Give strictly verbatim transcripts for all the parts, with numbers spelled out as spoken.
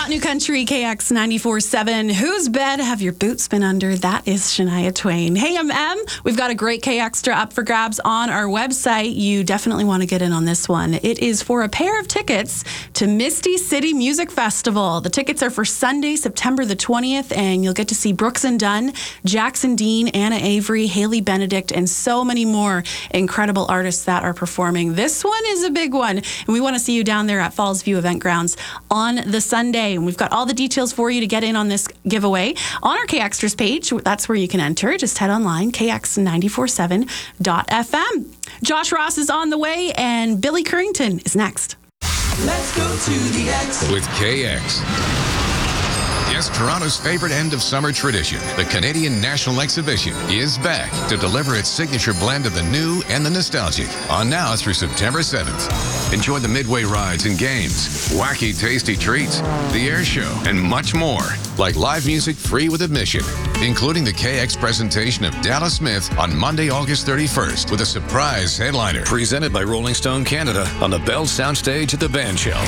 Hot New Country, K X ninety-four point seven. Whose bed have your boots been under? That is Shania Twain. Hey, I'm Em. We've got a great K Extra up for grabs on our website. You definitely want to get in on this one. It is for a pair of tickets to Misty City Music Festival. The tickets are for Sunday, September the twentieth, and you'll get to see Brooks and Dunn, Jackson Dean, Anna Avery, Haley Benedict, and so many more incredible artists that are performing. This one is a big one, and we want to see you down there at Falls View Event Grounds on the Sunday. And we've got all the details for you to get in on this giveaway on our K Extras page. That's where you can enter. Just head online, K X nine four seven dot F M. Josh Ross is on the way, and Billy Currington is next. Let's go to the X with K X. Yes, Toronto's favorite end-of-summer tradition, the Canadian National Exhibition, is back to deliver its signature blend of the new and the nostalgic on now through September seventh. Enjoy the midway rides and games, wacky tasty treats, the air show, and much more, like live music free with admission, including the K X presentation of Dallas Smith on Monday, August thirty-first, with a surprise headliner. Presented by Rolling Stone Canada on the Bell Soundstage at the Band Shell.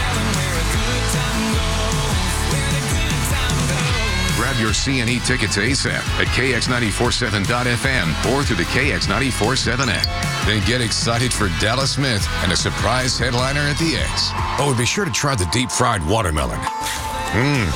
Grab your C and E tickets ASAP at K X nine four seven dot F M or through the K X nine four seven app. Then get excited for Dallas Smith and a surprise headliner at the X. Oh, and be sure to try the deep-fried watermelon. Mmm.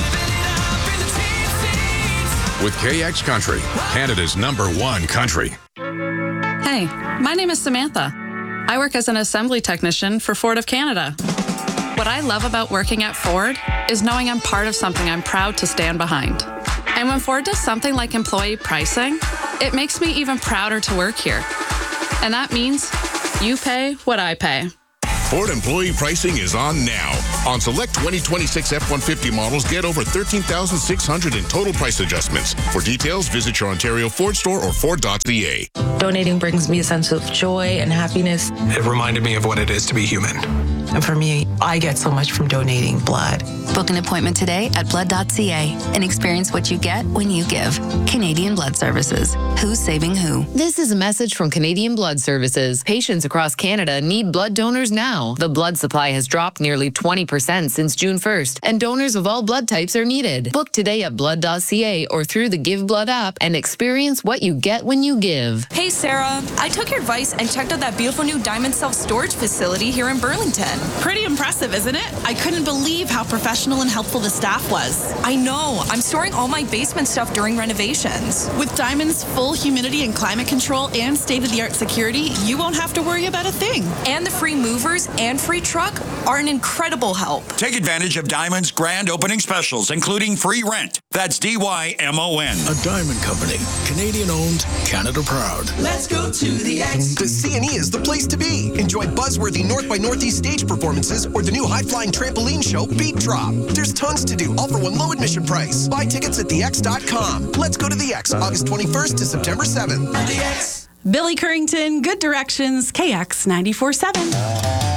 With K X Country, Canada's number one country. Hey, my name is Samantha. I work as an assembly technician for Ford of Canada. What I love about working at Ford is knowing I'm part of something I'm proud to stand behind. And when Ford does something like employee pricing, it makes me even prouder to work here. And that means you pay what I pay. Ford employee pricing is on now. On select twenty twenty-six F one fifty models, get over thirteen thousand six hundred in total price adjustments. For details, visit your Ontario Ford store or Ford dot C A. Donating brings me a sense of joy and happiness. It reminded me of what it is to be human. And for me, I get so much from donating blood. Book an appointment today at blood dot C A and experience what you get when you give. Canadian Blood Services. Who's saving who? This is a message from Canadian Blood Services. Patients across Canada need blood donors now. The blood supply has dropped nearly twenty percent since June first, and donors of all blood types are needed. Book today at blood dot C A or through the Give Blood app and experience what you get when you give. Hey, Sarah. I took your advice and checked out that beautiful new Diamond self-storage facility here in Burlington. Pretty impressive, isn't it? I couldn't believe how professional and helpful the staff was. I know. I'm storing all my basement stuff during renovations. With Diamond's full humidity and climate control and state-of-the-art security, you won't have to worry about a thing. And the free movers and free truck are an incredible help. Take advantage of Diamond's grand opening specials, including free rent. That's D Y M O N. A Diamond Company. Canadian-owned, Canada proud. Let's go to the X. The C and E is the place to be. Enjoy buzzworthy North by Northeast stage performances or the new high-flying trampoline show, Beat Drop. There's tons to do, all for one low admission price. Buy tickets at the X dot com. Let's go to the X, August twenty-first to September seventh. The X. Billy Currington, Good Directions, K X nine four seven.